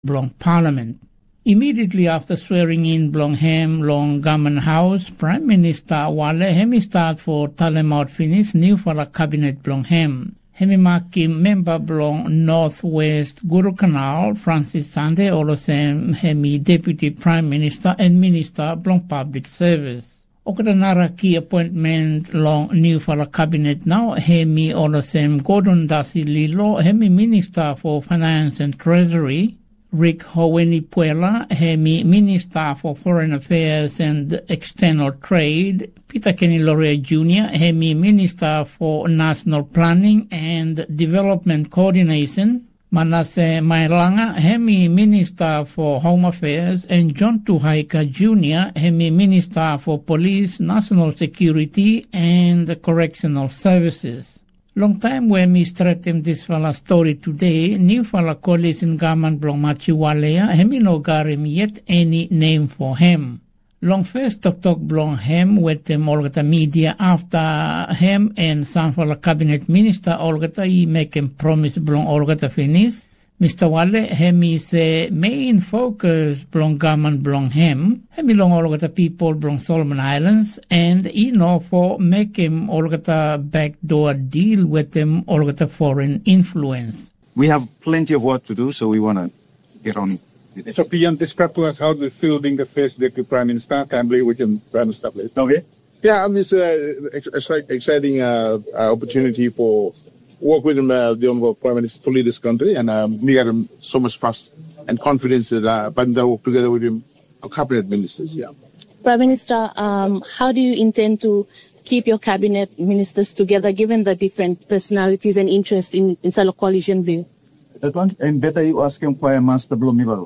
Blong Parliament. Immediately after swearing in Blong Hem Long Government House, Prime Minister Wale hemi start for Talemaut finish new for a cabinet Blong Hem. Hemi maki member Blong Northwest Guru Canal Francis Sande Olosem hemi Deputy Prime Minister and Minister Blong Public Service. Okadanara key appointment long new for a cabinet now hemi Olosem Gordon Dasi Lilo hemi Minister for Finance and Treasury. Rick Howeni Puela, hemi Minister for Foreign Affairs and External Trade. Peter Kenny Loria Jr., hemi Minister for National Planning and Development Coordination. Manasseh Mailanga, hemi Minister for Home Affairs. And John Tuhaika Jr., hemi Minister for Police, National Security and Correctional Services. Long time when we straighten this fella story today, new fella coalition government Blong Machiwalea, hemi no garim yet any name for him. Long first talk Blong Hem with them Olgata media after him and some fella cabinet minister Olgata he make him promise Blong Olgata finish. Mr. Wale, hemi say main focus Blong government Blong Hem, hemi long Olgata people Blong Solomon Islands, and for make him Olgata backdoor deal with them Olgata foreign influence. We have plenty of work to do, so we want to get on with it. So, Pian, describe to us how the field being the first Deputy Prime Minister can be with him Prime Minister, please. Okay? Yeah, I mean, it's exciting opportunity for work with him, the Prime Minister to lead this country, and we got him so much trust and confidence that I work together with him, our cabinet ministers. Yeah. Prime Minister, how do you intend to keep your cabinet ministers together, given the different personalities and interests inside the coalition bill? That one, and better you ask him why Master Blom Nivalo.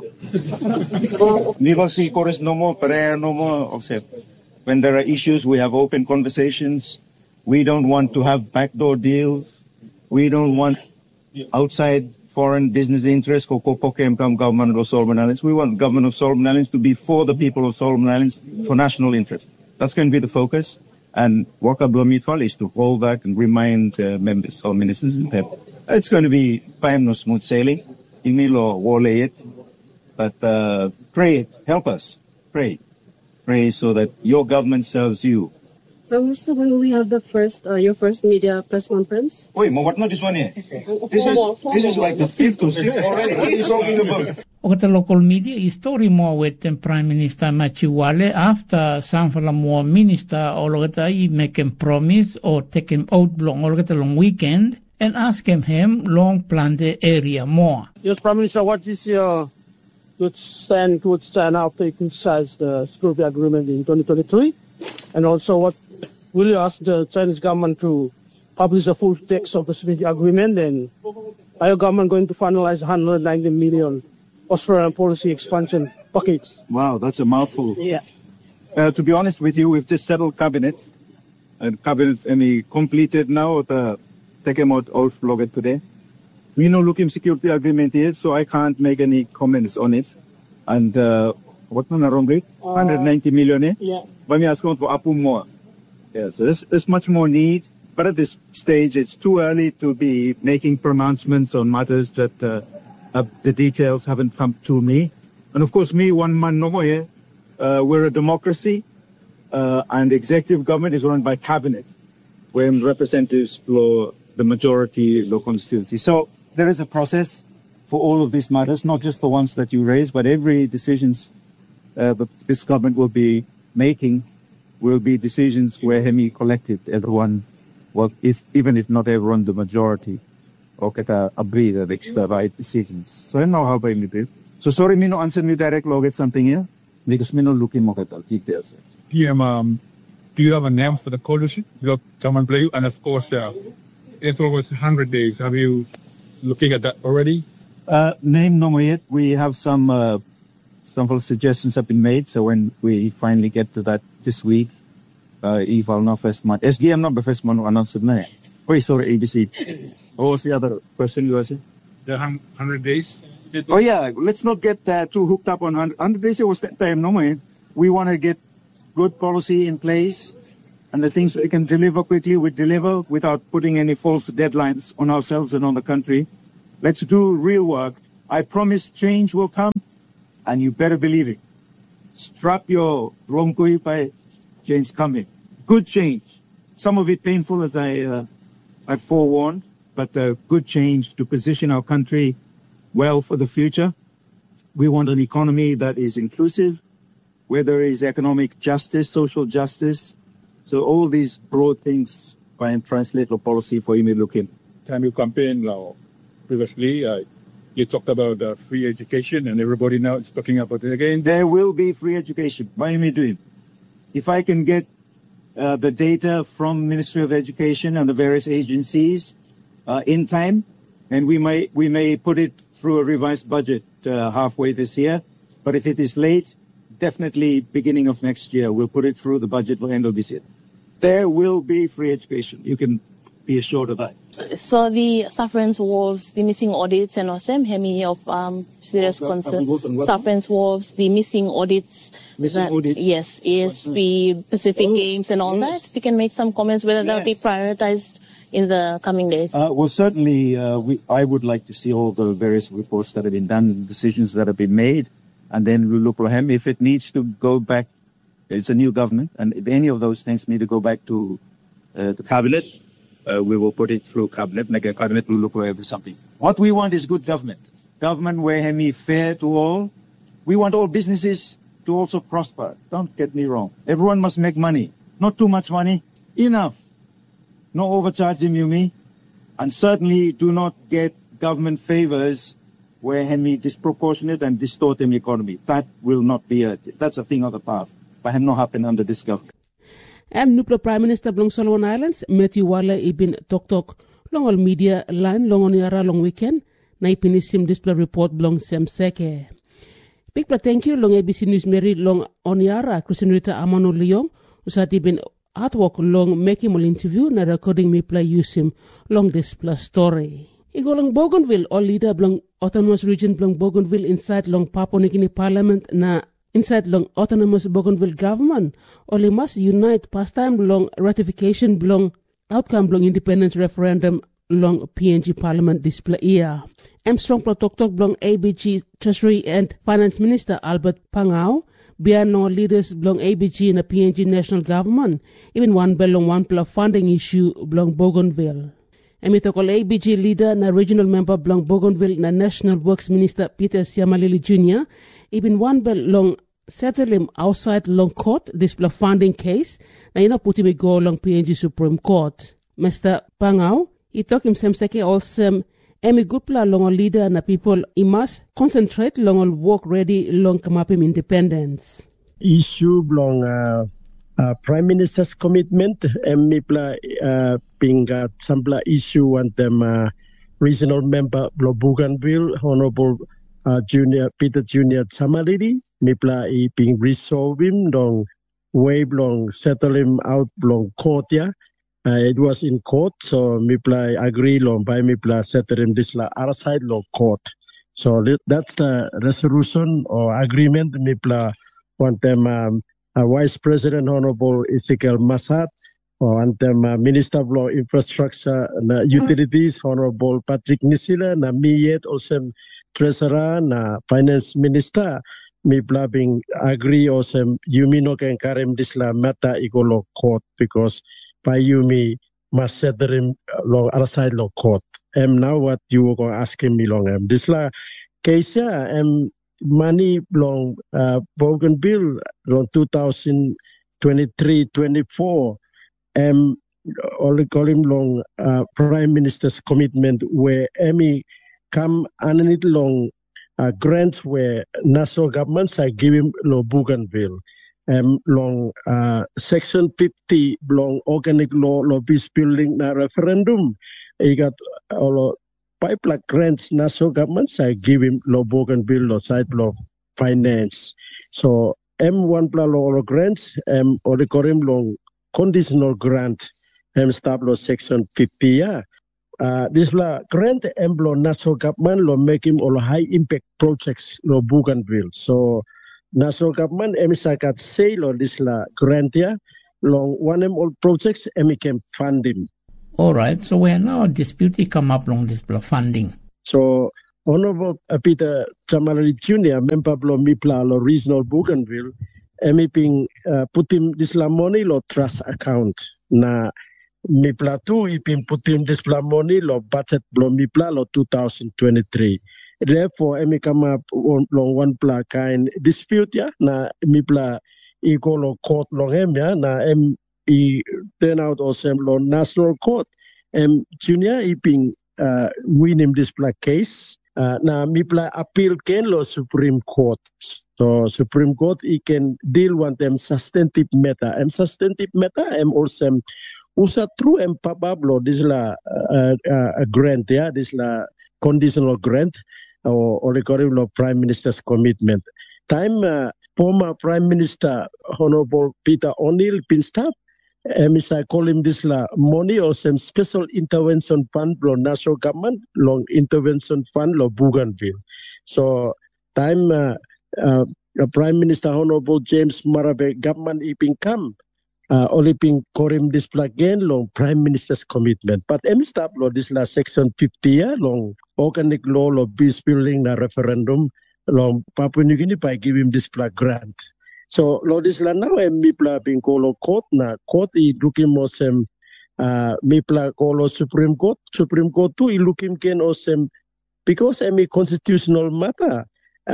Nivalo si chorus no more, prayer no more, offset. When there are issues, we have open conversations. We don't want to have backdoor deals. We don't want outside foreign business interests for Kopoke from government of Solomon Islands. We want government of Solomon Islands to be for the people of Solomon Islands for national interest. That's going to be the focus. And Waka Blomitwal is to hold that and remind members or ministers in PEP. It's going to be no smooth sailing. Imilo wole it. But pray it. Help us. Pray. Pray so that your government serves you. Prime Minister, when will we have your first media press conference? Wait, what not this one here? This is like the fifth or sixth already. What are you talking about? The local media story more with Prime Minister Machiwale after some more minister Olgata he make him promise or take him out long weekend and ask him long plan the area more. Yes, Prime Minister, what is your good stand after you criticize the security agreement in 2023? And also what will you ask the Chinese government to publish the full text of the security agreement? And are your government going to finalize 190 million Australian policy expansion package? Wow, that's a mouthful. Yeah. To be honest with you, we've just settled cabinet. And cabinet any completed now the take him out of logit today. We know looking security agreement here, so I can't make any comments on it. And what man wrong rate? 190 million, eh? Yeah. But me asking for Apu more. Yeah, so there's much more need. But at this stage, it's too early to be making pronouncements on matters that the details haven't come to me. And of course, me, one man no more here. We're a democracy, and the executive government is run by cabinet, where representatives blow the majority of the constituency. So there is a process for all of these matters, not just the ones that you raise, but every decisions that this government will be making will be decisions where Hemi collected everyone, well, even if not everyone, the majority, or agree that it's the right decisions. So I know how I did. So sorry, me no answer me direct log at something here, because me no looking more at details. PM, do you have a name for the coalition? You got someone play, and of course, it was 100 days. Have you looking at that already? Name no more yet. We have some suggestions have been made. So when we finally get to that this week, Eval no first month. SGM number first month announced it. Wait, sorry, ABC. What was the other question you asked? The 100 days? Oh yeah, let's not get too hooked up on 100 days. It was that time no more. We want to get good policy in place, and the things we can deliver quickly, we deliver without putting any false deadlines on ourselves and on the country. Let's do real work I promise change will come, and you better believe it. Strap your longkui by change coming. Good change. Some of it painful, as I forewarned, but good change to position our country well for the future. We want an economy that is inclusive, where there is economic justice, social justice. So all these broad things by and translate the policy for you to look in. Time you campaign previously, you talked about free education, and everybody now is talking about it again. There will be free education. By you do it. If I can get the data from Ministry of Education and the various agencies in time, and we may put it through a revised budget halfway this year. But if it is late, definitely beginning of next year, we'll put it through the budget by end of this year. There will be free education. You can be assured of that. So the Safran's Wharves, the missing audits, and also Hemi of serious concern. Safran's Wharves, the missing audits. Audits? Yes, ESP, Pacific Games, and all that. If you can make some comments whether that will be prioritized in the coming days. Well, certainly, I would like to see all the various reports that have been done, decisions that have been made, and then we'll look for him. If it needs to go back, it's a new government, and if any of those things need to go back to the cabinet, we will put it through cabinet, and again, cabinet will look for something. What we want is good government. Government where Hemi fair to all. We want all businesses to also prosper. Don't get me wrong. Everyone must make money. Not too much money. Enough. No overcharging me. And certainly do not get government favors where Hemi disproportionate and distort the economy. That will not be that's a thing of the past. But have not happened under this government. Nuplo Prime Minister Blong Solomon Islands, Matthew Wale ibin tok long all media line long oniara long weekend, na ipinisim display report blong semseke. Big thank you long ABC News Mary long oniara, Christian Rita Amano Leong, usat ibin artwork long making mol interview na recording me play usim long display story. Igo long Bougainville, all leader blong autonomous region blong Bougainville inside long Papua New Guinea Parliament na inside long autonomous Bougainville government, only must unite pastime long ratification long outcome long independence referendum long PNG Parliament display year. Strong Tok long ABG Treasury and Finance Minister Albert Pangau, beyond no leaders long ABG in the PNG national government, even one belong one plus funding issue long Bougainville. Emitokol ABG leader na regional member blong Bougainville na National Works Minister Peter Siamalili Jr. Even one belong settle him outside long court display funding case na put him go long PNG Supreme Court. Mr. Pangau, he talk him semseke also good plan long leader na people he must concentrate long work ready long come up him independence. Issue long Prime Minister's commitment mipla pingat sampla issue and them regional member Bougainville Honorable Peter Junior Samalidi mipla being resolve him long way long settle him out long court ya. It was in court, so mipla agree long by mipla settle him this la other side long court. So that's the resolution or agreement mipla want them Vice President Honorable Ezekiel Masat and them Minister of Law Infrastructure and Utilities Honorable Patrick Nisila na miyet also Treasurer na Finance Minister mi blabing agree also Yumi no can karem disla mata igolo court because by Yumi must set them long other side law court. Now what you were going to ask him long disla case money long Bougainville long 2023-24 only call him long Prime Minister's commitment where Emmy come underneath long grants where national governments are giving lo Bougainville long section 50 long organic law peace building na referendum you got all pipeline grants national governments are giving lo Bougainville lo side law finance so M1 plus law grants or the Korean long conditional grant stop lo section 50 yeah. This la grant lo national government lo make him all high impact projects lo Bougainville. So national government sakat say lo this la grant ya long one all projects can fund him. All right. So we are now disputing come up long this funding. So Honorable Peter Chamalari Jr., member blo Mipla lo regional Bougainville, ping putim disla money lo trust account na Mipla tu ipin putim disla money lo budget blo Mipla lo 2023. Therefore, come up long one pla kind dispute ya na Mipla iko lo court long ya na turn out also lo national court junior iping win him this pla case. Na Mipla appeal ken lo Supreme Court. So Supreme Court can deal with them substantive matter. Substantive matter also usa true pablo this la a grant this la conditional grant or the Prime Minister's commitment. Time former Prime Minister Honorable Peter O'Neill Pinstaff I call him this la money or some special intervention fund lo national government long intervention fund lo Bougainville. So time Prime Minister Honorable James Marape government iping come only ping korim this again long Prime Minister's commitment. But stop lo this la section 50 long organic law lo peace building na referendum long Papua New Guinea by give him this grant. So, Lordis la now Mipla being called court na court looking mosem Mipla call Supreme Court too looking ken osem because constitutional matter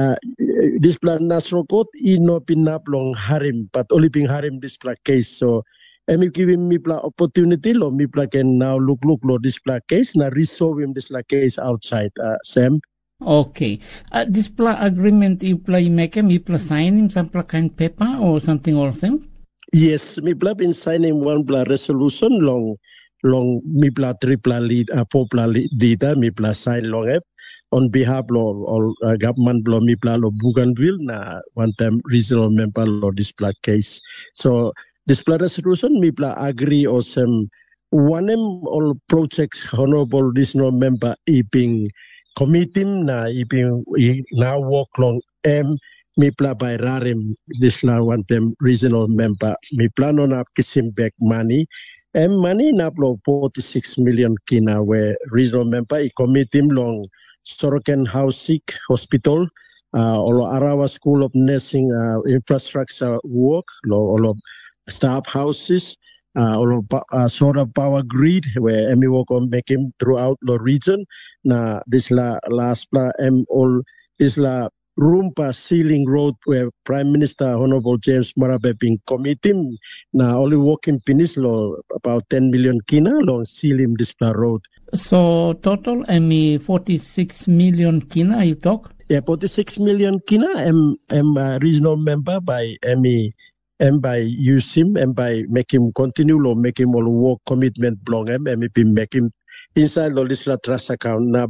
this plan national court no pinap long harim but only being harim this case. So giving Mipla opportunity lo Mipla can now look lo this case na resolve him this case outside Sam. Okay. This agreement you sign him some kind paper or something also? Yes, Mipla been signing one resolution long Mipla triple lead poplar leader Mipla sign long on behalf of government lo Mipla lo Bougainville na one time regional member lo this case. So this resolution Mipla agree or some one all projects honorable regional member being committee na ipin now work long Mipla by Rarim this la one them regional member Mipla no na kisim back money money na 46 million kina where regional member committee long Soroken Hospital or Arawa School of Nursing infrastructure work or staff houses or solar power grid where we work on making throughout the region. Na this last all this Rumpa Ceiling Road where Prime Minister Honorable James Marape being committing na only working finish about 10 million kina long ceiling this road. So total 46 million kina you talk? Yeah, 46 million kina regional member by by using and by making continue or make him all work commitment belong make him inside the list trust account na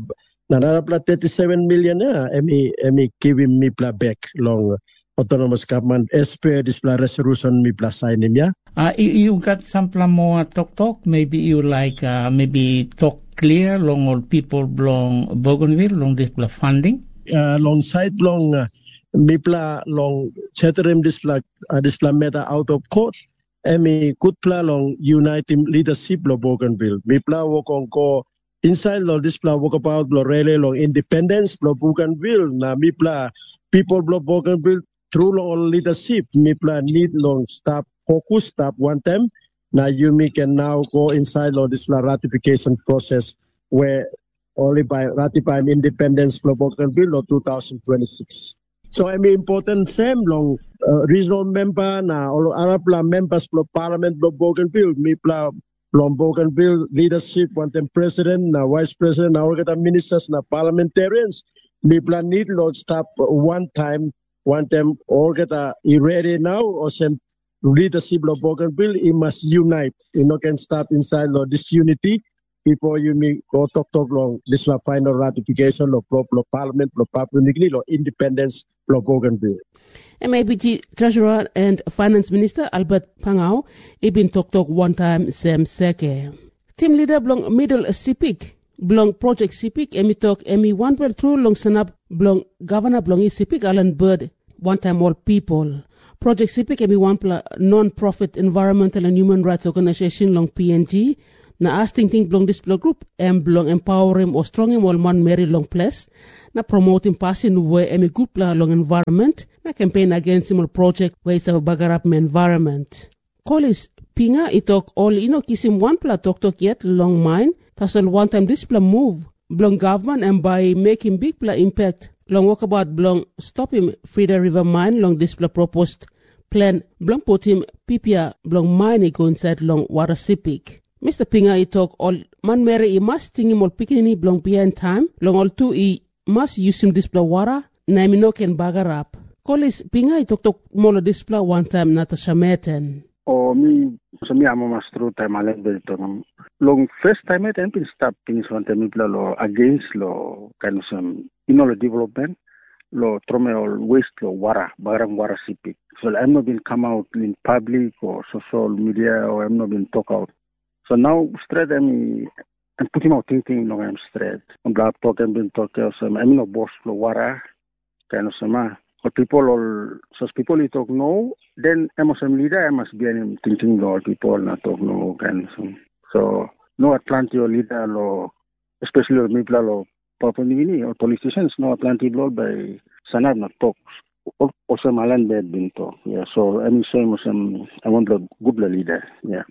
37 million give him Mipla back long autonomous government as per this resolution Mipla sign him you got some more talk maybe you like maybe talk clear long all people belong Bougainville long this funding long side long Mipla long chattering this matter out of court. Good plan long uniting leadership lo Bougainville. Mipla work on go inside lo this plan work about lo really long independence lo Bougainville. Na Mipla people lo Bougainville through long leadership. Mipla need long stop focus stop one time. Now you can now go inside lo this ratification process where only by ratifying independence lo Bougainville lo 2026. So important same long regional member na all Arab members of parliament of Bougainville, Mipla long Bougainville leadership, one them president, na vice president, na all ministers, na parliamentarians. Mipla need Lord stop one time, one them all ready now or some leadership of Bougainville. It must unite. You know can start inside Lord disunity. Before you go talk long, this is final ratification of Parliament, of Papua New Guinea, independence, of Bougainville. MABG Treasurer and Finance Minister Albert Pangau, been talk one time Sam Seke. Team leader belong Middle Sipik, belong Project Sipik, talk one well through long sanap belong Governor belong Sipik Alan Bird, one time all people. Project Sipik one non-profit environmental and human rights organization long PNG. Na asting ting blong display group blong empower him or strong him all man Mary long place na promoting passing way group la long environment na campaign against him project where it's a bagarap environment. Collins Pinga itok all kisim one pla talk yet long mine tasal one time display move blong government and by making big pla impact long walk about blong stop him Frida River mine long display proposed plan blong put him pipia blong mine go inside long water sipik. Mr. Pinga itok all man Mary must ting him all picking blong behind time long all two must use him display water na no can bagarap. Collins Pinga itok molo display one time Natasha Meten. O mi amo mastro time alen beto long first time it and stop things one time lo against lo kind of some lo development lo trome all waste lo barang wara sipik. So I'm not been come out in public or social media or I'm not been talk out. So now straight I'm putting out thinking no I'm straight. I'm black talk I'm been talk so I'm no boss lo wara kind of some but people you talk no, then I must leader, I must be thinking all people not talk no kind of so no Atlantic leader lo especially people lo Papua New Guinea or politicians no Atlantic law by Sanab not talks also Malan bed been talk. Yeah, so I'm saying I want a good leader, yeah.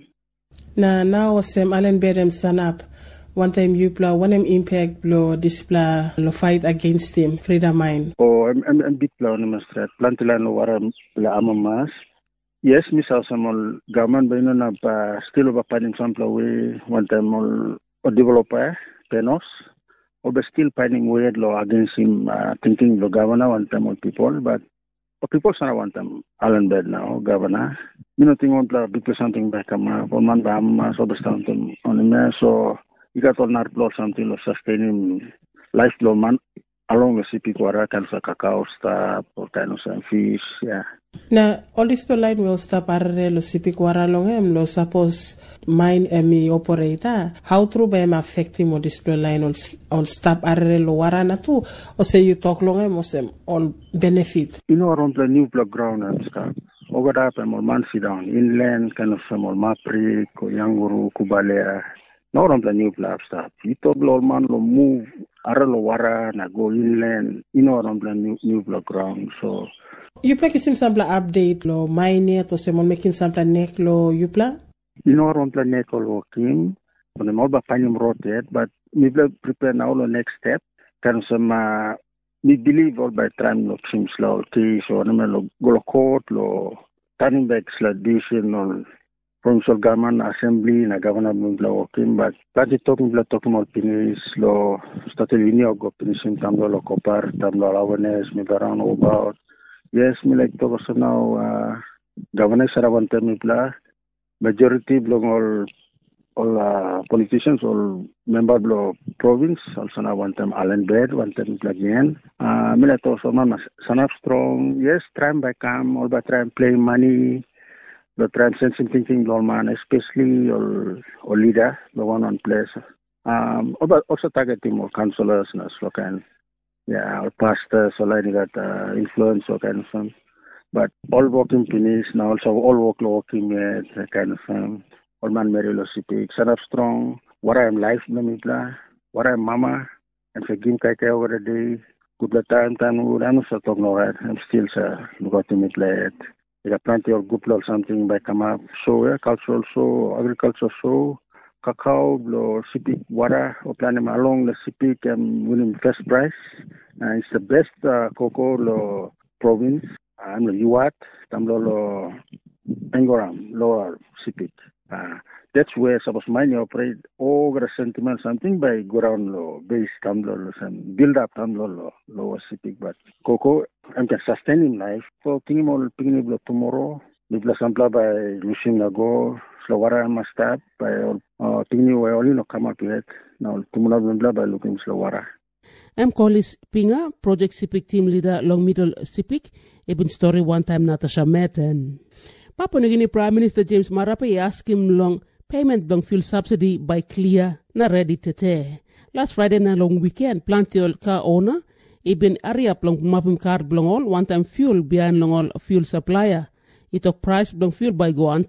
Now Sam Alan Bedem Sanab one time you play one impact blow display lo fight against him Frida Mine. Oh, I'm big plan on the street. Plantilan lo wara la amamas. Yes, miss some government by no na still over finding some way one time all developer penos or be still finding way lo against him thinking the governor one time all people but people sana one time Alan Bed now governor. You know think on big something back for man ba so be something on the so you got all not blood something to sustain him life low man along the CP Quara kind of cacao stuff or kind of some fish, yeah. Now all this line will stop arre lo CP Quara long him lo suppose mine me operator. How true by him affecting or display line all stop arre lo wara na tu or say you talk long him or some all benefit. You know around the new block ground and stuff. Over that I'm all man sit down inland kind of some all mapri ko yanguru kubalea. No around the new block stuff. You talk all man lo move aralo wara na go inland around the new block ground so you play kisim sample update lo mine to semon making sample neck lo you play around the neck lo working on the moba panim rotate but we prepare now lo next step can some we believe all by time lo seems lo case or no lo go court lo turning back solution or provincial government assembly na governor bla working but talking about penis lo started linear go penis tamlo lo kopar tamlo awareness me around about yes me like to so now governor saravante me bla majority belong all politicians all member blo province also na one time Alan Bed one time again me like to so man sanap strong yes try by come all by try play money the transcension thinking man, especially or leader, the one on place. Also targeting more counselors and so kind, yeah, or pastors or like that influence or kind of thing. But all working finish now also all working kind of all man Mary Losipik, set up strong. What I am life namipla, what I am mama, and for game kite over the day. Good time I'm so talking about. I'm still got to meet late. There are plenty of good or something by come up. So yeah, cultural show, agriculture show, cacao, blow, sipik, water, or plan them along the sipik and winning first prize. It's the best cocoa province. I'm the Uat, Tamlo Angoram, lower sipik. That's where suppose mine operate over sentiment something by ground law, base tamlo and build up tamlo lower sipik. But cocoa I'm just sustaining life. So thinking more picking tomorrow, Bibla Sampla by Lucian Lago, Slowara must start by thinking we only no come up yet. Now tomorrow by looking Slowara. I'm Collins Pinga, Project Sipik team leader long middle Sipik, even story one time Natasha Meten. Papua New Guinea Prime Minister James Marape asked him long payment bang fuel subsidy by clear na ready tete. Last Friday na long weekend, plantiol car owner, ibin area plong mapim car blong all one time fuel behind long all fuel supplier. It took price blong fuel by go on top.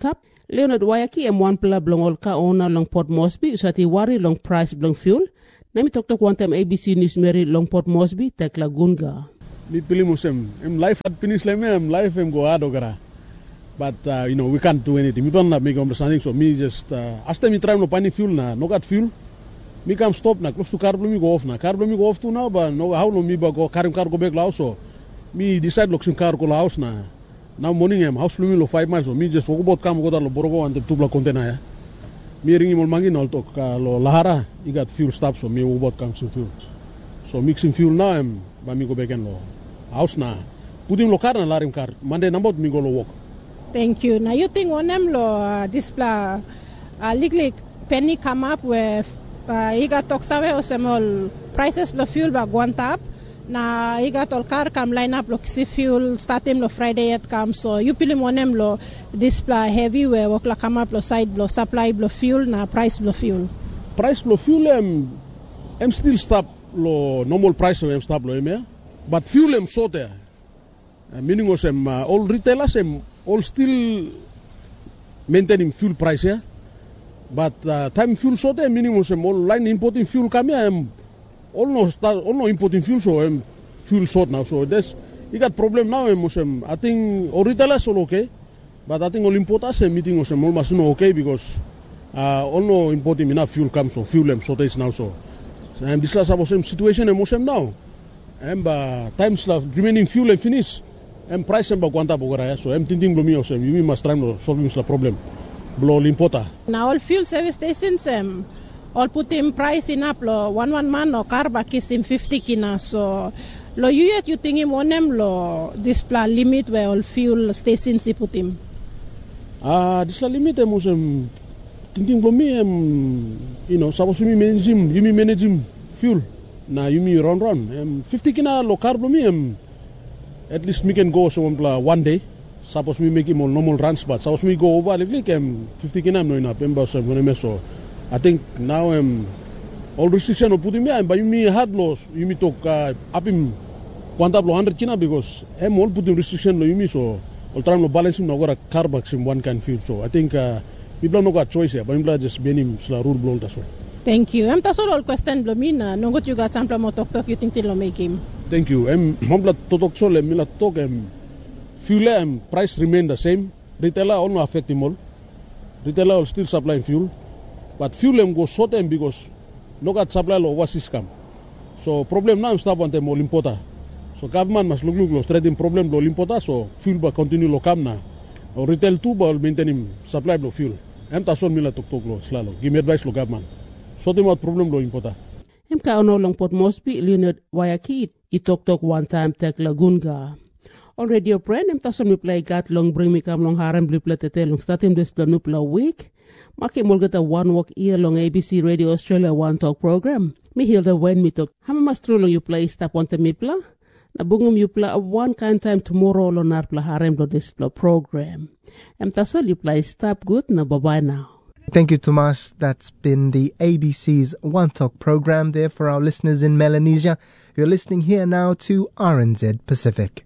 Leonard Wayaki M1 pla blong olka owner long Port Moresby usati wari long price blong fuel. Nami tok one time ABC News Mary long Port Moresby tekla gunga. Mi pilih musim, life at finish lem life go ado gara. But we can't do anything. We don't make understanding, so me just as time try no find fuel na, no got fuel. Me come stop na close to car me go off na. Car me go off too now, but no how no me go carry car go back lao so. Me decide loksim car go house na. Now morning house me lo 5 miles so me just walk about come go dar lo borogo ante tubla container ya. Me ringi mol mangin all tok lo lahara, you got fuel stop so me walk about come some fuel. So mixing fuel now ba me go back and lo house na. Puting lo car na larim car. Monday number me go lo walk. Thank you. Now you think onem lo display likely penny come up with iga toksawe o semol prices lo fuel ba guantap na iga tol car kam line up lo si fuel starting lo Friday yet come so you pili onem lo display heavy we wakla come up lo side lo supply lo fuel na price lo fuel. Price lo fuel still stop lo normal price stop lo but fuel short there. Meaning was all retailers all still maintaining fuel price here. But time fuel short meaning was all line importing fuel come here all no importing fuel so fuel short now. So that's you got problem now I think all retailers all okay. But I think all importers meeting was almost no okay because all no importing enough fuel comes so fuel shortage now so. And this is the same situation now. And time remaining fuel finish. Price ba kwanta bogara so thinking blomi you must try to solve this problem blow limpota now all fuel service stations all put in price in up lo one man no car ba kisim 50 kina so lo you think him onem lo display limit where all fuel stations put him this limit thinking blomi suppose you manage fuel na you run 50 kina lo car blomi at least we can go so one day. Suppose we make him all normal runs, but suppose we go over like 50 km no enough. So I think now all restriction of putting me, but you me hard loss. You me talk up him quantable 100 km because all putting restriction lo you me so all time no balance him no got a carbox in one can fuel. So I think people no got choice here, but people just being him rule blow that's all. Thank you. That's all question blomina. No got you got sample mo talk you think till make him. Thank you. Mambla totok sole mila tok fuel price remain the same. Retailer all no affect him all. Retailer all still supplying fuel, but fuel go short because no got supply lo overseas come. So problem now stop on them all importer. So government must look straight problem lo importer so fuel ba continue lo come na. Or retail too ba maintain supply lo fuel. Tason mila tok lo slalo. Give me advice lo government. So them problem lo importer. Ka ono long Port Moresby Leonard Wayaki itok one time tek lagunga. Already friend tason mi play gat long bring me kam long haram blue platete long starting this planupla week. Maki molgata one walk ear long ABC Radio Australia One Talk program. Mi hilda when mi talk hama mastru long you play stop on the mipla. Na bungum you play one kind time tomorrow long narpla haram do this program. Tason you play stop good na bye bye now. Thank you, Tomas. That's been the ABC's One Talk program there for our listeners in Melanesia. You're listening here now to RNZ Pacific.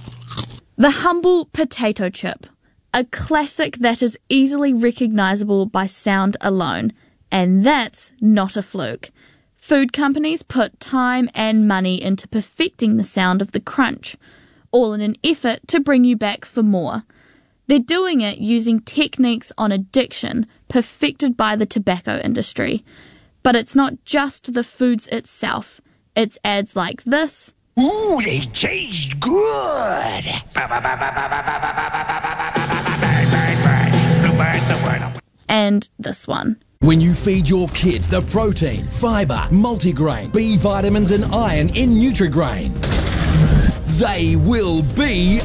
The humble potato chip, a classic that is easily recognisable by sound alone. And that's not a fluke. Food companies put time and money into perfecting the sound of the crunch, all in an effort to bring you back for more. They're doing it using techniques on addiction perfected by the tobacco industry. But it's not just the foods itself. It's ads like this. Ooh, they taste good. And this one. When you feed your kids the protein, fibre, multigrain, B vitamins and iron in Nutrigrain, they will be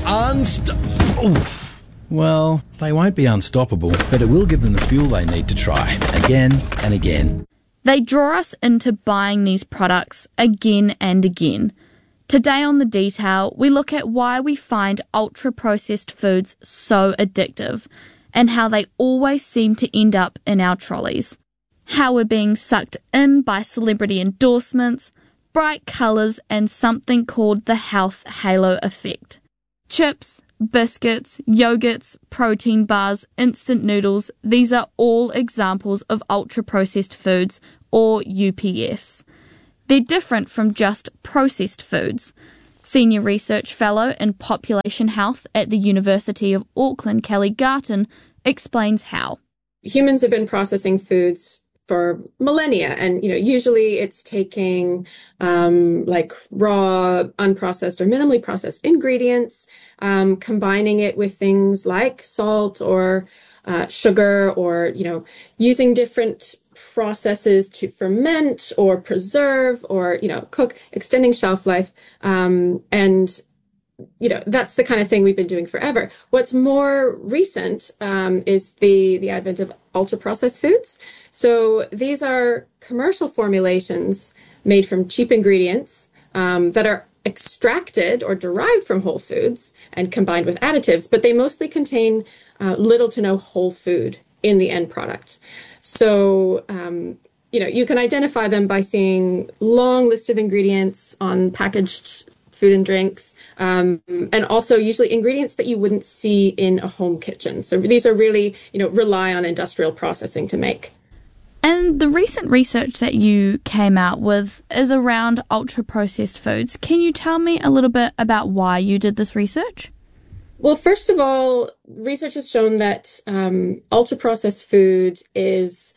Well, they won't be unstoppable, but it will give them the fuel they need to try again and again. They draw us into buying these products again and again. Today on The Detail, we look at why we find ultra-processed foods so addictive and how they always seem to end up in our trolleys. How we're being sucked in by celebrity endorsements, bright colours and something called the health halo effect. Chips, biscuits, yogurts, protein bars, instant noodles, these are all examples of ultra-processed foods, or UPFs. They're different from just processed foods. Senior Research Fellow in Population Health at the University of Auckland, Kelly Garton, explains how. Humans have been processing foods for millennia, and usually it's taking like raw, unprocessed or minimally processed ingredients, combining it with things like salt or sugar, or using different processes to ferment or preserve or cook, extending shelf life, and that's the kind of thing we've been doing forever. What's more recent is the advent of ultra-processed foods. So these are commercial formulations made from cheap ingredients that are extracted or derived from whole foods and combined with additives, but they mostly contain little to no whole food in the end product. So, you can identify them by seeing long list of ingredients on packaged food and drinks, and also usually ingredients that you wouldn't see in a home kitchen. So these are really, rely on industrial processing to make. And the recent research that you came out with is around ultra-processed foods. Can you tell me a little bit about why you did this research? Well, first of all, research has shown that ultra-processed food is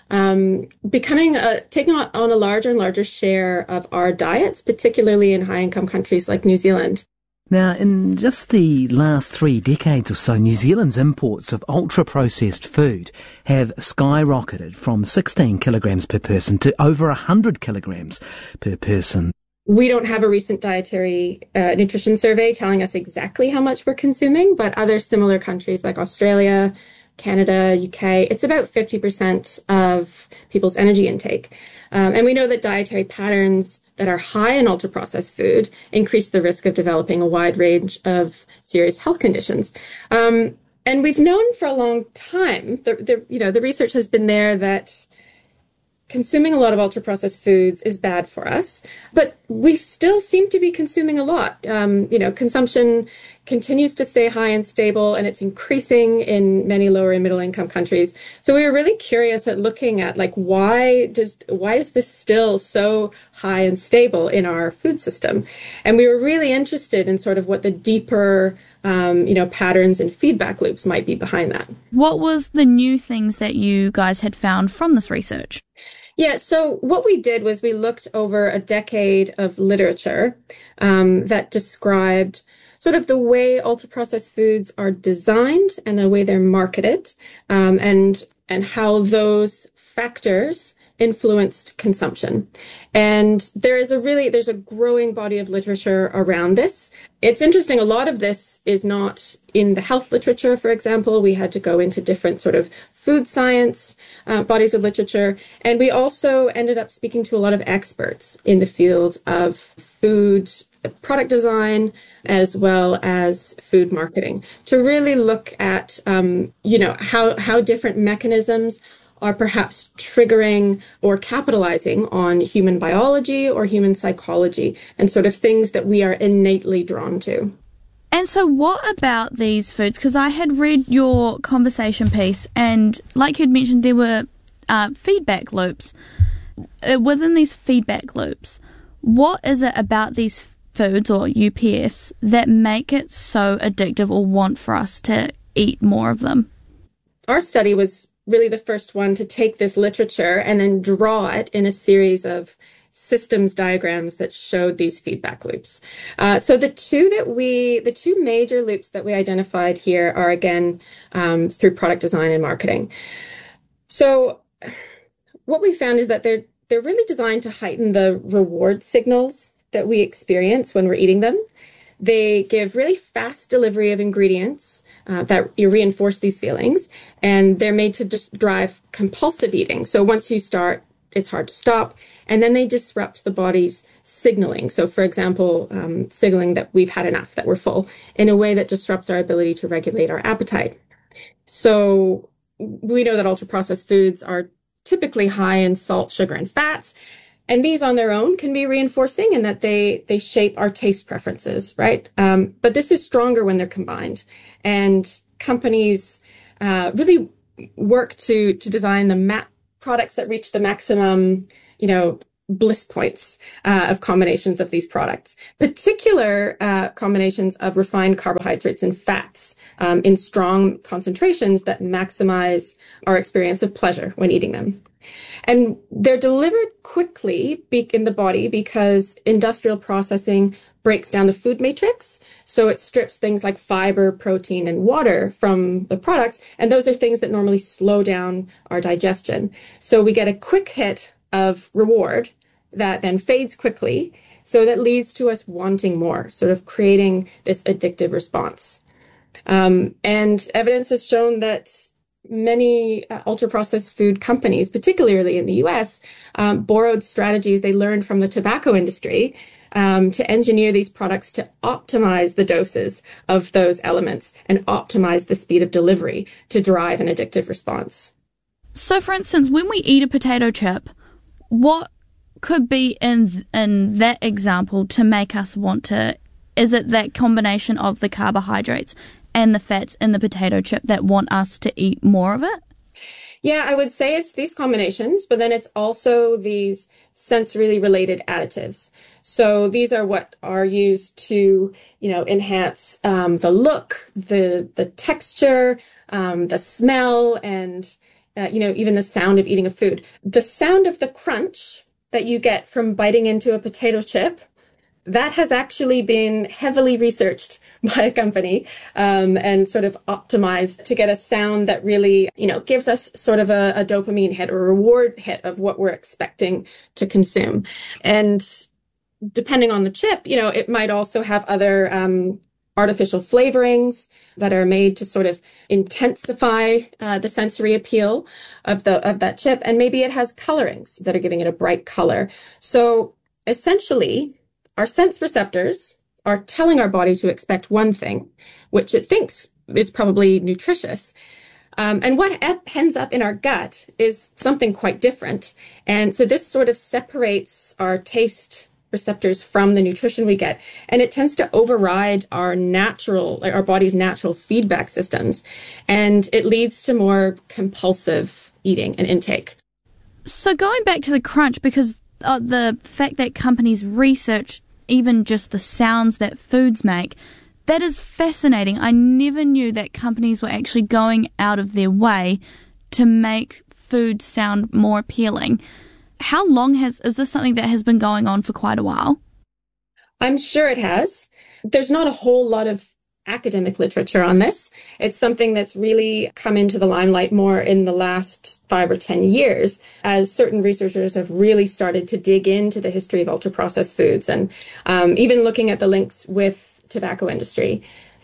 taking on a larger and larger share of our diets, particularly in high-income countries like New Zealand. Now, in just the last 3 decades or so, New Zealand's imports of ultra-processed food have skyrocketed from 16 kilograms per person to over 100 kilograms per person. We don't have a recent dietary nutrition survey telling us exactly how much we're consuming, but other similar countries like Australia, Canada, UK, it's about 50% of people's energy intake. And we know that dietary patterns that are high in ultra-processed food increase the risk of developing a wide range of serious health conditions. And we've known for a long time, the research has been there that consuming a lot of ultra-processed foods is bad for us, but we still seem to be consuming a lot. Consumption continues to stay high and stable, and it's increasing in many lower and middle income countries. So we were really curious at looking at why is this still so high and stable in our food system? And we were really interested in sort of what the deeper patterns and feedback loops might be behind that. What was the new things that you guys had found from this research? Yeah, so what we did was we looked over a decade of literature that described sort of the way ultra-processed foods are designed and the way they're marketed, and how those factors influenced consumption. And there's a growing body of literature around this. It's interesting, a lot of this is not in the health literature, for example. We had to go into different sort of food science bodies of literature. And we also ended up speaking to a lot of experts in the field of food product design as well as food marketing to really look at, how different mechanisms are perhaps triggering or capitalizing on human biology or human psychology and sort of things that we are innately drawn to. And so what about these foods? Because I had read your conversation piece, and like you'd mentioned, there were feedback loops. Within these feedback loops, what is it about these foods or UPFs that make it so addictive or want for us to eat more of them? Our study was really the first one to take this literature and then draw it in a series of systems diagrams that showed these feedback loops. So the two major loops that we identified here are again through product design and marketing. So what we found is that they're really designed to heighten the reward signals that we experience when we're eating them. They give really fast delivery of ingredients that reinforce these feelings, and they're made to just drive compulsive eating. So once you start, it's hard to stop, and then they disrupt the body's signaling. So for example, signaling that we've had enough, that we're full, in a way that disrupts our ability to regulate our appetite. So we know that ultra-processed foods are typically high in salt, sugar, and fats. And these on their own can be reinforcing in that they shape our taste preferences, right? But this is stronger when they're combined. And companies really work to design the products that reach the maximum, bliss points of combinations of these products, particular combinations of refined carbohydrates and fats in strong concentrations that maximize our experience of pleasure when eating them. And they're delivered quickly in the body because industrial processing breaks down the food matrix. So it strips things like fiber, protein, and water from the products. And those are things that normally slow down our digestion. So we get a quick hit of reward that then fades quickly. So that leads to us wanting more, sort of creating this addictive response. And evidence has shown that many ultra-processed food companies, particularly in the US, borrowed strategies they learned from the tobacco industry to engineer these products to optimize the doses of those elements and optimize the speed of delivery to drive an addictive response. So, for instance, when we eat a potato chip, what could be in that example to make us want to? Is it that combination of the carbohydrates and the fats in the potato chip that want us to eat more of it? Yeah, I would say it's these combinations, but then it's also these sensorily related additives. So these are what are used to, enhance the look, the texture, the smell, and even the sound of eating a food. The sound of the crunch that you get from biting into a potato chip, that has actually been heavily researched by a company and sort of optimized to get a sound that really, gives us sort of a dopamine hit or a reward hit of what we're expecting to consume. And depending on the chip, it might also have other artificial flavorings that are made to sort of intensify the sensory appeal of that chip. And maybe it has colorings that are giving it a bright color. So essentially, our sense receptors are telling our body to expect one thing, which it thinks is probably nutritious. And what ends up in our gut is something quite different. And so this sort of separates our taste receptors from the nutrition we get. And it tends to override our body's natural feedback systems. And it leads to more compulsive eating and intake. So going back to the crunch, because the fact that companies research even just the sounds that foods make, that is fascinating. I never knew that companies were actually going out of their way to make food sound more appealing. How long is this something that has been going on for quite a while? I'm sure it has. There's not a whole lot of academic literature on this. It's something that's really come into the limelight more in the last 5 or 10 years as certain researchers have really started to dig into the history of ultra-processed foods and even looking at the links with tobacco industry.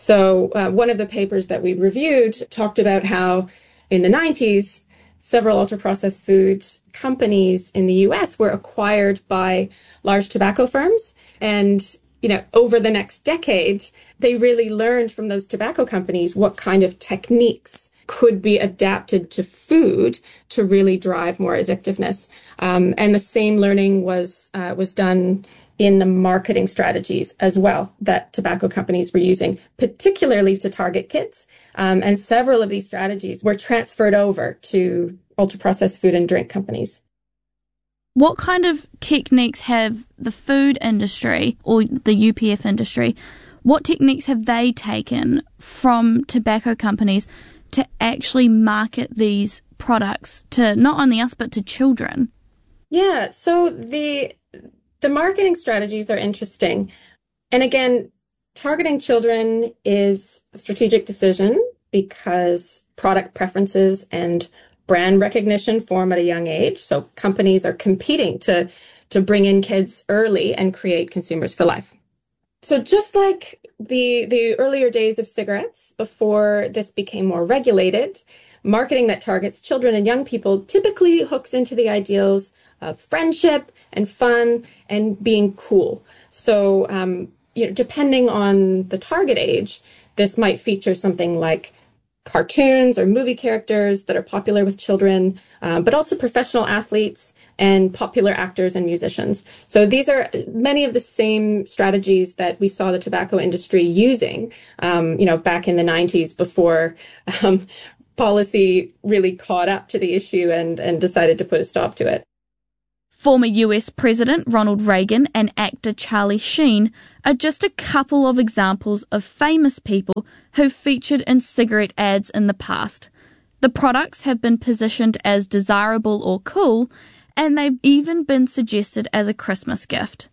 So one of the papers that we reviewed talked about how in the 90s, several ultra-processed food companies in the US were acquired by large tobacco firms. And over the next decade, they really learned from those tobacco companies what kind of techniques could be adapted to food to really drive more addictiveness. And the same learning was done in the marketing strategies as well that tobacco companies were using, particularly to target kids. And several of these strategies were transferred over to ultra-processed food and drink companies. What kind of techniques have the food industry or the UPF industry, what techniques have they taken from tobacco companies to actually market these products to not only us but to children? Yeah, so the marketing strategies are interesting. And again, targeting children is a strategic decision because product preferences and brand recognition form at a young age. So companies are competing to bring in kids early and create consumers for life. So just like the earlier days of cigarettes, before this became more regulated, marketing that targets children and young people typically hooks into the ideals of friendship and fun and being cool. So, depending on the target age, this might feature something like cartoons or movie characters that are popular with children, but also professional athletes and popular actors and musicians. So these are many of the same strategies that we saw the tobacco industry using, back in the 90s before policy really caught up to the issue and decided to put a stop to it. Former US President Ronald Reagan and actor Charlie Sheen are just a couple of examples of famous people who've featured in cigarette ads in the past. The products have been positioned as desirable or cool, and they've even been suggested as a Christmas gift.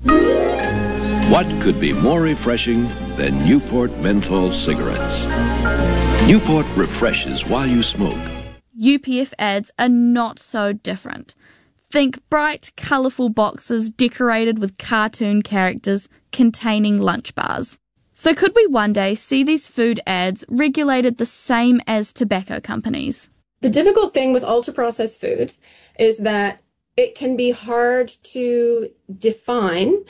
What could be more refreshing than Newport menthol cigarettes? Newport refreshes while you smoke. UPF ads are not so different. Think bright, colourful boxes decorated with cartoon characters containing lunch bars. So could we one day see these food ads regulated the same as tobacco companies? The difficult thing with ultra-processed food is that it can be hard to define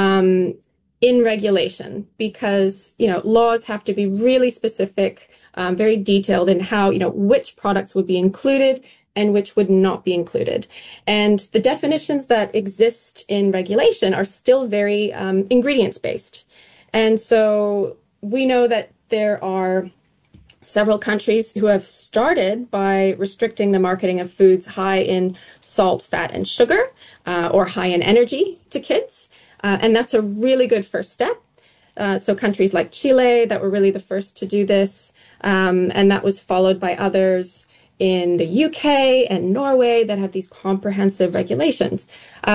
in regulation because, laws have to be really specific, very detailed in how, which products would be included and which would not be included. And the definitions that exist in regulation are still very ingredients-based. And so we know that there are several countries who have started by restricting the marketing of foods high in salt, fat, and sugar, or high in energy to kids. And that's a really good first step. So countries like Chile that were really the first to do this, and that was followed by others in the UK and Norway that have these comprehensive regulations.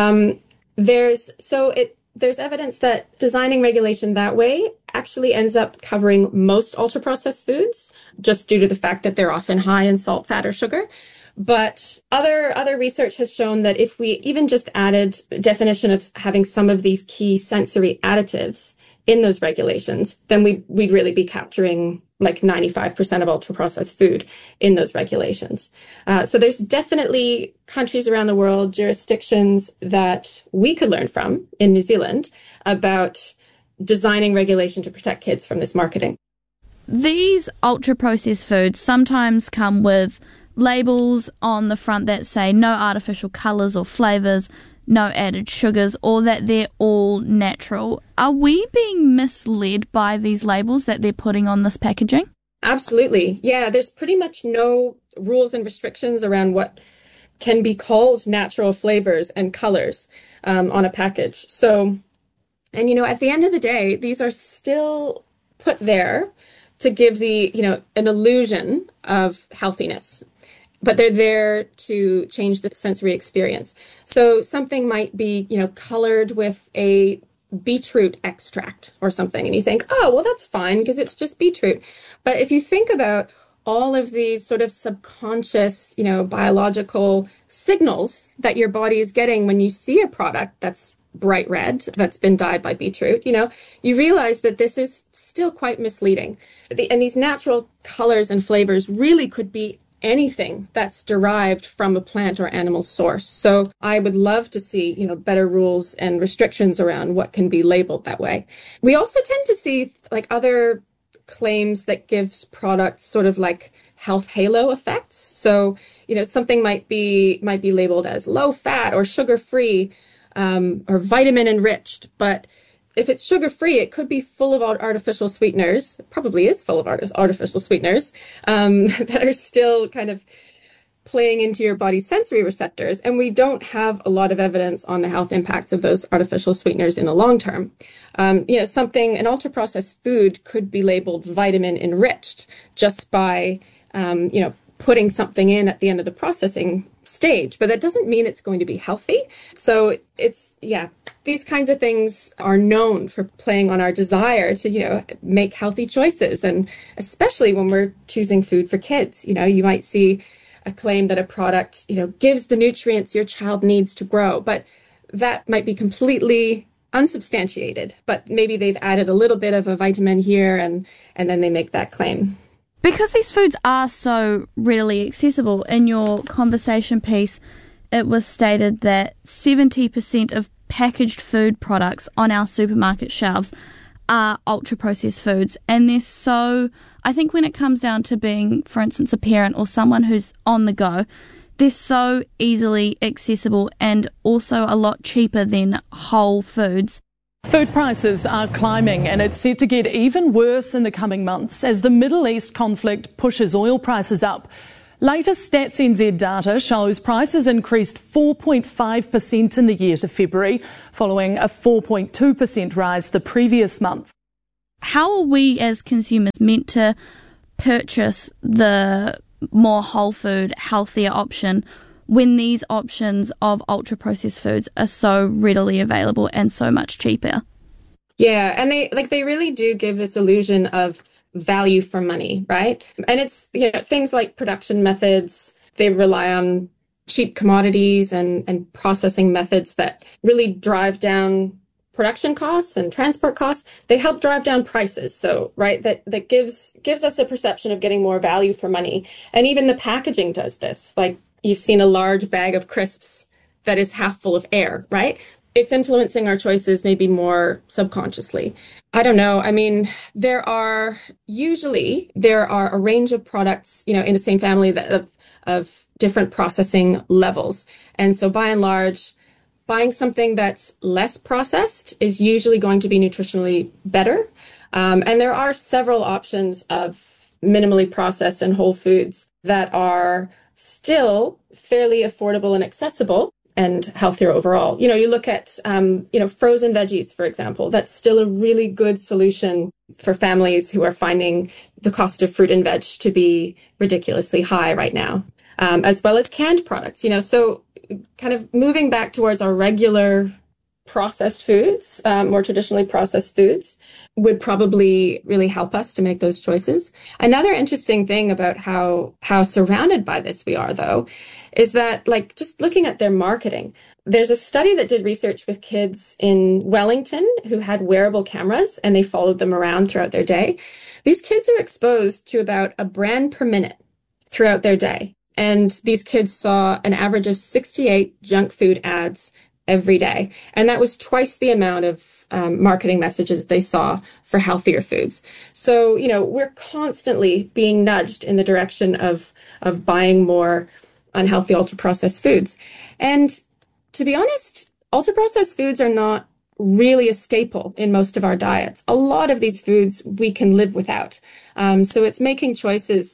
There's evidence that designing regulation that way actually ends up covering most ultra-processed foods, just due to the fact that they're often high in salt, fat, or sugar. But other research has shown that if we even just added a definition of having some of these key sensory additives in those regulations, then we'd really be capturing like 95% of ultra-processed food in those regulations. So there's definitely countries around the world, jurisdictions that we could learn from in New Zealand about designing regulation to protect kids from this marketing. These ultra-processed foods sometimes come with labels on the front that say no artificial colours or flavours, no added sugars, or that they're all natural. Are we being misled by these labels that they're putting on this packaging? Absolutely. Yeah, there's pretty much no rules and restrictions around what can be called natural flavors and colors on a package. So, and at the end of the day, these are still put there to give the, an illusion of healthiness. But they're there to change the sensory experience. So something might be, colored with a beetroot extract or something. And you think, oh, well, that's fine because it's just beetroot. But if you think about all of these sort of subconscious, biological signals that your body is getting when you see a product that's bright red, that's been dyed by beetroot, you realize that this is still quite misleading. And these natural colors and flavors really could be anything that's derived from a plant or animal source. So I would love to see, better rules and restrictions around what can be labeled that way. We also tend to see other claims that gives products sort of like health halo effects. So, something might be labeled as low fat or sugar free, or vitamin enriched, but if it's sugar-free, it could be full of artificial sweeteners. It probably is full of artificial sweeteners that are still kind of playing into your body's sensory receptors. And we don't have a lot of evidence on the health impacts of those artificial sweeteners in the long term. An ultra-processed food could be labeled vitamin enriched just by, putting something in at the end of the processing stage, but that doesn't mean it's going to be healthy. So these kinds of things are known for playing on our desire to, make healthy choices. And especially when we're choosing food for kids, you might see a claim that a product, gives the nutrients your child needs to grow, but that might be completely unsubstantiated, but maybe they've added a little bit of a vitamin here and then they make that claim. Because these foods are so readily accessible, in your conversation piece, it was stated that 70% of packaged food products on our supermarket shelves are ultra-processed foods, and they're so, I think when it comes down to being, for instance, a parent or someone who's on the go, they're so easily accessible and also a lot cheaper than whole foods. Food prices are climbing, and it's set to get even worse in the coming months as the Middle East conflict pushes oil prices up. Latest Stats NZ data shows prices increased 4.5% in the year to February, following a 4.2% rise the previous month. How are we as consumers meant to purchase the more whole food, healthier option when these options of ultra-processed foods are so readily available and so much cheaper? Yeah, and they really do give this illusion of value for money, right? And it's, things like production methods, they rely on cheap commodities and processing methods that really drive down production costs and transport costs. They help drive down prices. So, right, that gives us a perception of getting more value for money. And even the packaging does this. Like, you've seen a large bag of crisps that is half full of air, right? It's influencing our choices maybe more subconsciously. I don't know. I mean, there are a range of products, in the same family of different processing levels. And so by and large, buying something that's less processed is usually going to be nutritionally better. And there are several options of minimally processed and whole foods that are still fairly affordable and accessible and healthier overall. You look at, frozen veggies, for example. That's still a really good solution for families who are finding the cost of fruit and veg to be ridiculously high right now, as well as canned products. So kind of moving back towards our regular processed foods, more traditionally processed foods, would probably really help us to make those choices. Another interesting thing about how surrounded by this we are, though, is that, just looking at their marketing, there's a study that did research with kids in Wellington who had wearable cameras, and they followed them around throughout their day. These kids are exposed to about a brand per minute throughout their day. And these kids saw an average of 68 junk food ads every day. And that was twice the amount of marketing messages they saw for healthier foods. So, we're constantly being nudged in the direction of buying more unhealthy ultra-processed foods. And to be honest, ultra-processed foods are not really a staple in most of our diets. A lot of these foods we can live without. So it's making choices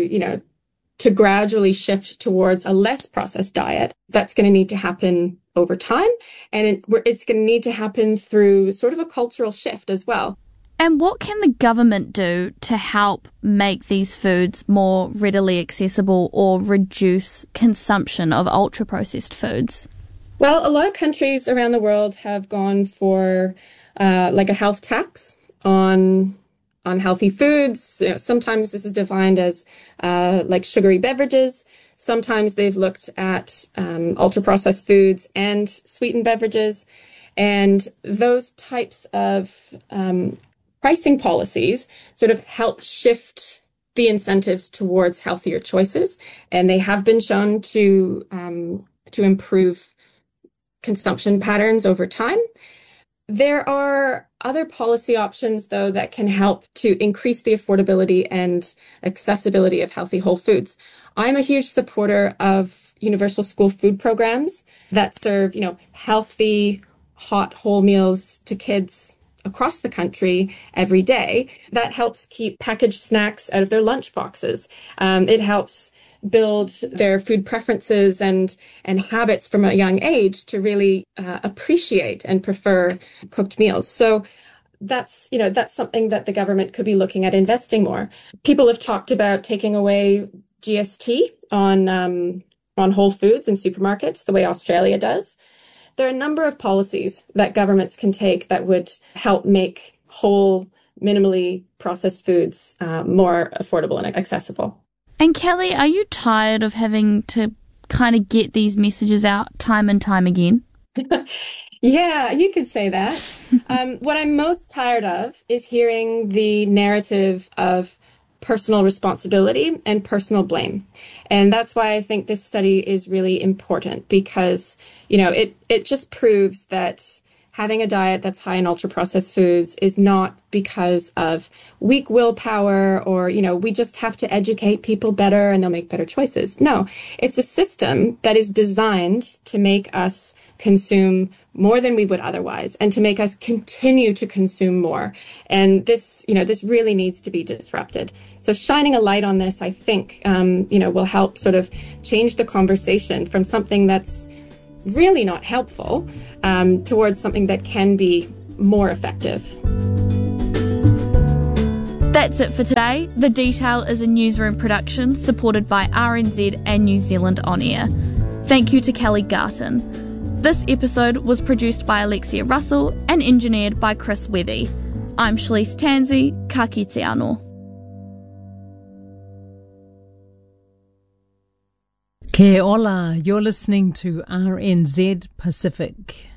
to gradually shift towards a less processed diet. That's going to need to happen over time, and it's going to need to happen through sort of a cultural shift as well. And what can the government do to help make these foods more readily accessible or reduce consumption of ultra-processed foods? Well, a lot of countries around the world have gone for a health tax on healthy foods. Sometimes this is defined as sugary beverages. Sometimes they've looked at ultra-processed foods and sweetened beverages. And those types of pricing policies sort of help shift the incentives towards healthier choices. And they have been shown to improve consumption patterns over time. There are other policy options, though, that can help to increase the affordability and accessibility of healthy whole foods. I'm a huge supporter of universal school food programs that serve, healthy, hot, whole meals to kids across the country every day. That helps keep packaged snacks out of their lunch boxes. It helps build their food preferences and habits from a young age to really appreciate and prefer cooked meals. So that's something that the government could be looking at investing more. People have talked about taking away GST on whole foods in supermarkets, the way Australia does. There are a number of policies that governments can take that would help make whole, minimally processed foods more affordable and accessible. And Kelly, are you tired of having to kind of get these messages out time and time again? Yeah, you could say that. What I'm most tired of is hearing the narrative of personal responsibility and personal blame. And that's why I think this study is really important, because, it just proves that having a diet that's high in ultra-processed foods is not because of weak willpower or, we just have to educate people better and they'll make better choices. No, it's a system that is designed to make us consume more than we would otherwise and to make us continue to consume more. And this really needs to be disrupted. So shining a light on this, I think, will help sort of change the conversation from something that's really not helpful towards something that can be more effective. That's it for today. The Detail is a newsroom production supported by RNZ and New Zealand On Air. Thank you to Kelly Garton. This episode was produced by Alexia Russell and engineered by Chris Wethy. I'm Shalise Tansey, ka kite anō. Ke ola, you're listening to RNZ Pacific.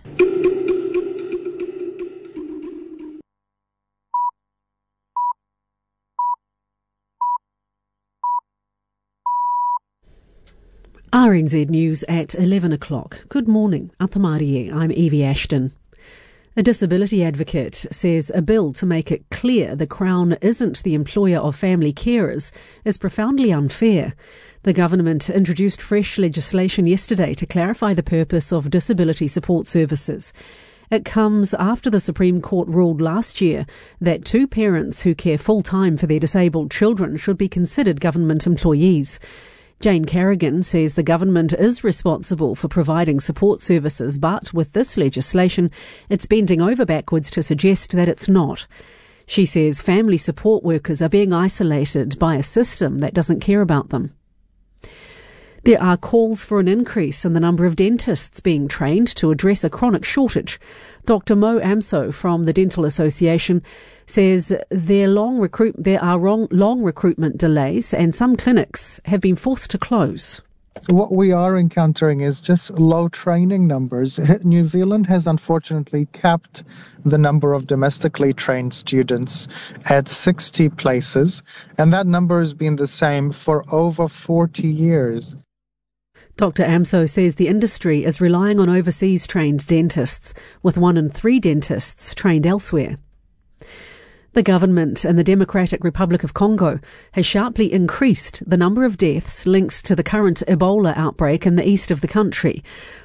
RNZ News at 11 o'clock. Good morning. Atamarie, I'm Evie Ashton. A disability advocate says a bill to make it clear the Crown isn't the employer of family carers is profoundly unfair. The government introduced fresh legislation yesterday to clarify the purpose of disability support services. It comes after the Supreme Court ruled last year that two parents who care full-time for their disabled children should be considered government employees. Jane Carrigan says the government is responsible for providing support services, but with this legislation, it's bending over backwards to suggest that it's not. She says family support workers are being isolated by a system that doesn't care about them. There are calls for an increase in the number of dentists being trained to address a chronic shortage. Dr. Mo Amso from the Dental Association says there are long recruitment delays and some clinics have been forced to close. What we are encountering is just low training numbers. New Zealand has unfortunately capped the number of domestically trained students at 60 places, and that number has been the same for over 40 years. Dr. Amso says the industry is relying on overseas trained dentists, with 1 in 3 dentists trained elsewhere. The government in the Democratic Republic of Congo has sharply increased the number of deaths linked to the current Ebola outbreak in the east of the country.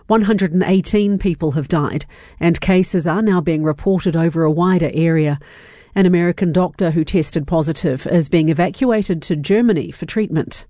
118 people have died, and cases are now being reported over a wider area. An American doctor who tested positive is being evacuated to Germany for treatment.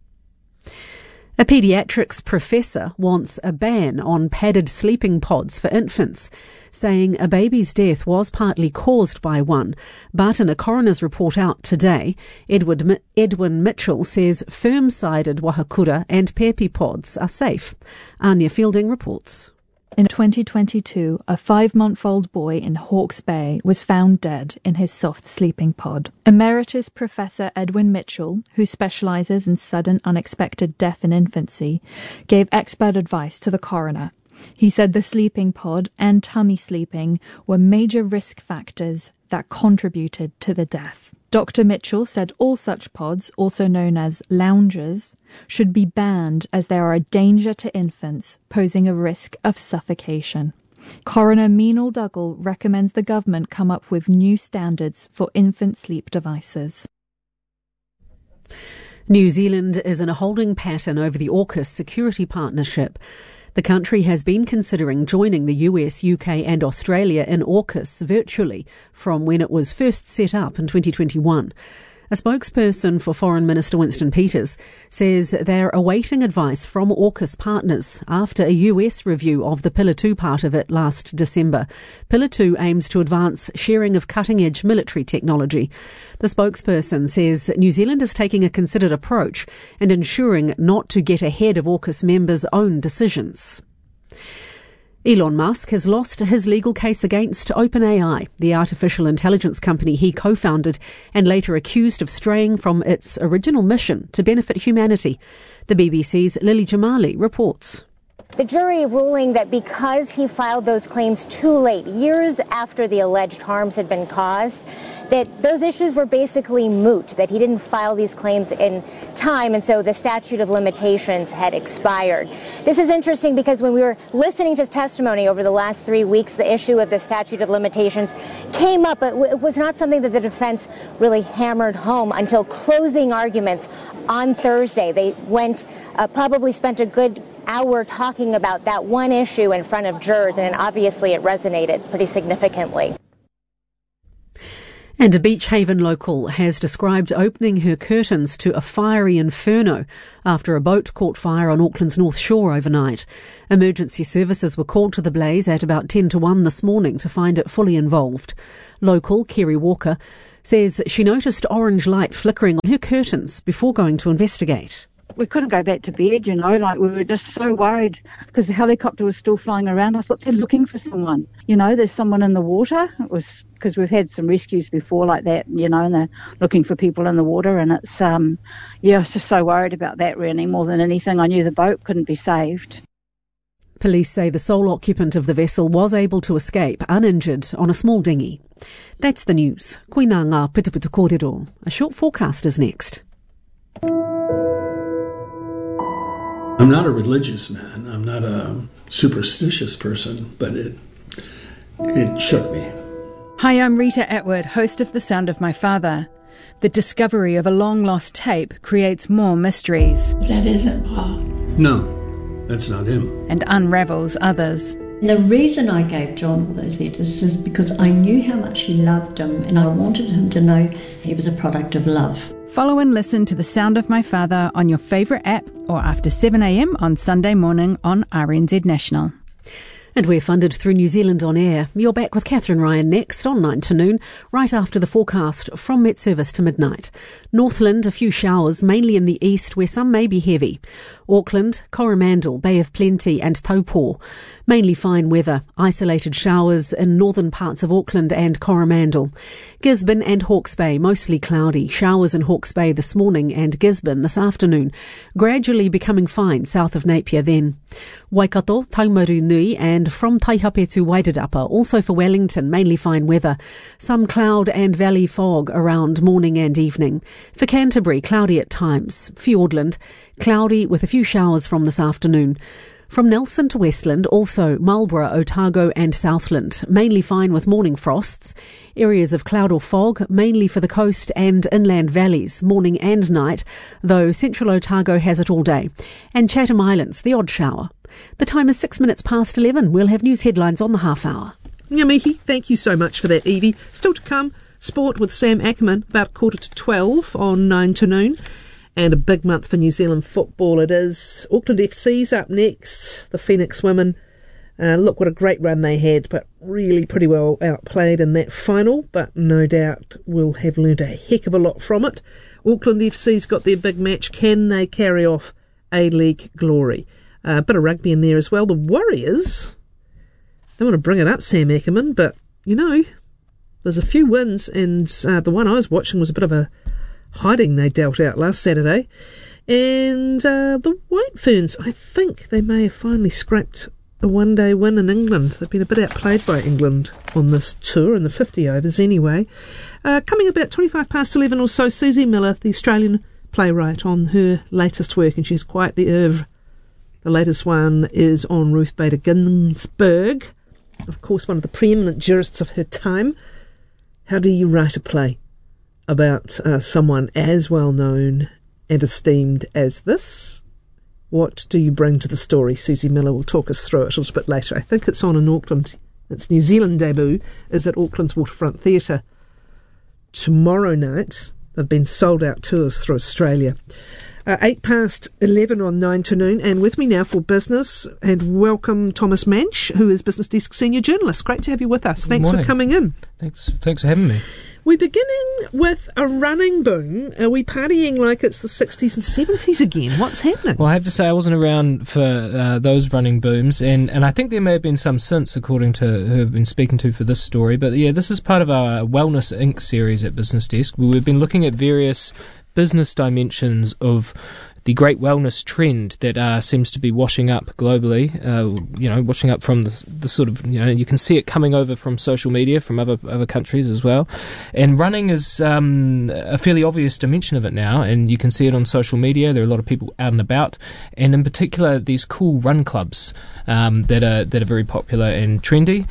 A paediatrics professor wants a ban on padded sleeping pods for infants, saying a baby's death was partly caused by one. But in a coroner's report out today, Edwin Mitchell says firm-sided wahakura and pepi pods are safe. Anya Fielding reports. In 2022, a 5-month-old boy in Hawke's Bay was found dead in his soft sleeping pod. Emeritus Professor Edwin Mitchell, who specialises in sudden unexpected death in infancy, gave expert advice to the coroner. He said the sleeping pod and tummy sleeping were major risk factors that contributed to the death. Dr. Mitchell said all such pods, also known as loungers, should be banned as they are a danger to infants, posing a risk of suffocation. Coroner Meenal Dougal recommends the government come up with new standards for infant sleep devices. New Zealand is in a holding pattern over the AUKUS security partnership. The country has been considering joining the US, UK and Australia in AUKUS virtually from when it was first set up in 2021. A spokesperson for Foreign Minister Winston Peters says they're awaiting advice from AUKUS partners after a US review of the Pillar 2 part of it last December. Pillar 2 aims to advance sharing of cutting-edge military technology. The spokesperson says New Zealand is taking a considered approach and ensuring not to get ahead of AUKUS members' own decisions. Elon Musk has lost his legal case against OpenAI, the artificial intelligence company he co-founded and later accused of straying from its original mission to benefit humanity. The BBC's Lily Jamali reports. The jury ruling that because he filed those claims too late, years after the alleged harms had been caused, that those issues were basically moot, that he didn't file these claims in time, and so the statute of limitations had expired. This is interesting because when we were listening to testimony over the last 3 weeks, the issue of the statute of limitations came up, but it was not something that the defense really hammered home until closing arguments on Thursday. They went, probably spent a good hour talking about that one issue in front of jurors, and obviously it resonated pretty significantly. And a Beach Haven local has described opening her curtains to a fiery inferno after a boat caught fire on Auckland's North Shore overnight. Emergency services were called to the blaze at about 10 to 1 this morning to find it fully involved. Local Kerry Walker says she noticed orange light flickering on her curtains before going to investigate. We couldn't go back to bed, like we were just so worried because the helicopter was still flying around. I thought they're looking for someone. There's someone in the water. It was because we've had some rescues before like that, and they're looking for people in the water. And it's, I was just so worried about that really more than anything. I knew the boat couldn't be saved. Police say the sole occupant of the vessel was able to escape uninjured on a small dinghy. That's the news. Koina ngā pitupitu kōrero. A short forecast is next. I'm not a religious man. I'm not a superstitious person, but it shook me. Hi, I'm Rita Atwood, host of The Sound of My Father. The discovery of a long-lost tape creates more mysteries. That isn't Paul. No, that's not him. And unravels others. The reason I gave John all those letters is because I knew how much he loved him, and I wanted him to know he was a product of love. Follow and listen to The Sound of My Father on your favourite app or after 7 a.m. on Sunday morning on RNZ National. And we're funded through New Zealand On Air. You're back with Catherine Ryan next on 9 to noon, right after the forecast from Met Service to midnight. Northland, a few showers, mainly in the east where some may be heavy. Auckland, Coromandel, Bay of Plenty and Taupō, mainly fine weather. Isolated showers in northern parts of Auckland and Coromandel. Gisborne and Hawke's Bay, mostly cloudy. Showers in Hawke's Bay this morning and Gisborne this afternoon. Gradually becoming fine south of Napier then. Waikato, Taumaru Nui and from Taihape to Wairarapa, also for Wellington, mainly fine weather. Some cloud and valley fog around morning and evening. For Canterbury, cloudy at times. Fiordland, cloudy with a few showers from this afternoon. From Nelson to Westland, also Marlborough, Otago and Southland, mainly fine with morning frosts. Areas of cloud or fog, mainly for the coast and inland valleys, morning and night, though central Otago has it all day. And Chatham Islands, the odd shower. The time is 6 minutes past 11. We'll have news headlines on the half hour. Ngamihi, thank you so much for that, Evie. Still to come, sport with Sam Ackerman, about 11:45 on 9 to noon. And a big month for New Zealand football it is. Auckland FC's up next. The Phoenix women, look what a great run they had, but really pretty well outplayed in that final. But no doubt we'll have learned a heck of a lot from it. Auckland FC's got their big match. Can they carry off A-League glory? A bit of rugby in there as well. The Warriors, don't want to bring it up, Sam Ackerman, but, there's a few wins, and the one I was watching was a bit of a hiding they dealt out last Saturday. And the White Ferns, I think they may have finally scrapped a one-day win in England. They've been a bit outplayed by England on this tour, in the 50 overs anyway. Coming about 25 past 11 or so, Susie Miller, the Australian playwright, on her latest work, and she's quite the oeuvre. The latest one is on Ruth Bader Ginsburg, of course one of the preeminent jurists of her time. How do you write a play about someone as well known and esteemed as this? What do you bring to the story? Susie Miller will talk us through it a little bit later. I think it's on in Auckland. Its New Zealand debut is at Auckland's Waterfront Theatre tomorrow night. They've been sold out tours through Australia. 8 past 11 on 9 to noon, and with me now for business, and welcome Thomas Manch, who is Business Desk Senior Journalist. Great to have you with us. Thanks for coming in. Thanks for having me. We're beginning with a running boom. Are we partying like it's the 60s and 70s again? What's happening? Well, I have to say I wasn't around for those running booms, and I think there may have been some since, according to who I've been speaking to for this story. But yeah, this is part of our Wellness Inc. series at Business Desk, where we've been looking at various business dimensions of great wellness trend that seems to be washing up globally, washing up from the sort of, you can see it coming over from social media from other countries as well. And running is a fairly obvious dimension of it now, and you can see it on social media. There are a lot of people out and about, and in particular these cool run clubs that are very popular and trendy.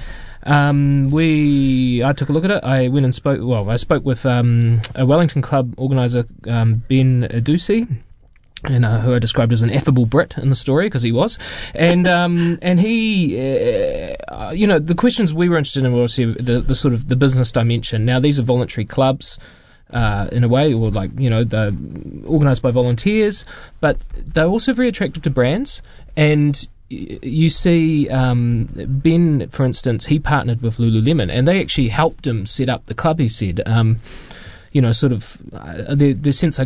I took a look at it. I went and spoke with a Wellington Club organiser, Ben Ducey, and who I described as an affable Brit in the story, because he was, and he, the questions we were interested in were obviously the sort of the business dimension. Now, these are voluntary clubs, in a way, or they're organised by volunteers, but they're also very attractive to brands. And you see, Ben, for instance, he partnered with Lululemon, and they actually helped him set up the club, he said. Their sense, I